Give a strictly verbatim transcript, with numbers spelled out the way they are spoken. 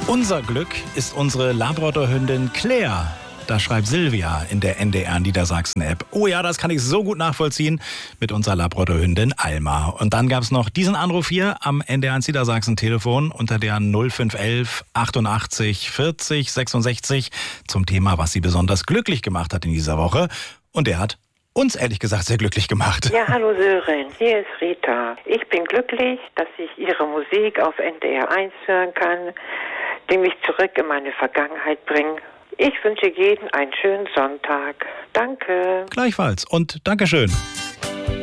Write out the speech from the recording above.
Unser Glück ist unsere Labradorhündin Claire. Da schreibt Silvia in der N D R Niedersachsen-App. Oh ja, das kann ich so gut nachvollziehen mit unserer Labradorhündin Alma. Und dann gab es noch diesen Anruf hier am N D R eins Niedersachsen-Telefon unter der null fünf elf achtundachtzig vierzig sechsundsechzig zum Thema, was sie besonders glücklich gemacht hat in dieser Woche. Und der hat uns ehrlich gesagt sehr glücklich gemacht. Ja, hallo Sören, hier ist Rita. Ich bin glücklich, dass ich Ihre Musik auf N D R eins hören kann, die mich zurück in meine Vergangenheit bringt. Ich wünsche jedem einen schönen Sonntag. Danke. Gleichfalls und Dankeschön.